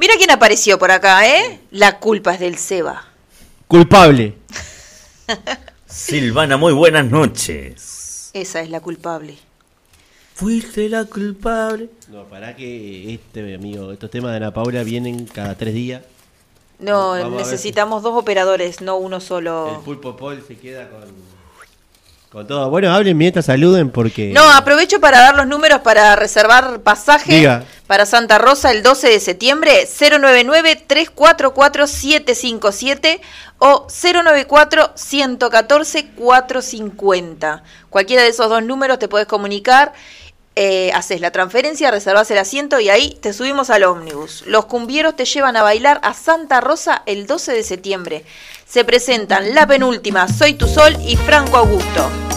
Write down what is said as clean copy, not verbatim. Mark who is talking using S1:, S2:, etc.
S1: Mira quién apareció por acá, ¿eh? La culpa es del Seba.
S2: Culpable.
S3: Silvana, muy buenas noches.
S1: Esa es la culpable.
S3: ¿Fuiste la culpable?
S2: No, para que amigo, estos temas de Ana Paula vienen cada 3 días.
S1: No,
S2: Vamos
S1: necesitamos 2 operadores, no uno solo.
S2: El Pulpo Paul se queda con todo. Bueno, hablen mientras saluden porque...
S1: No, aprovecho para dar los números para reservar pasaje.
S2: Diga.
S1: Para Santa Rosa el 12 de septiembre, 099-344-757 o 094-114-450. Cualquiera de esos 2 números te puedes comunicar, haces la transferencia, reservas el asiento y ahí te subimos al ómnibus. Los cumbieros te llevan a bailar a Santa Rosa el 12 de septiembre. Se presentan La Penúltima, Soy tu Sol y Franco Augusto.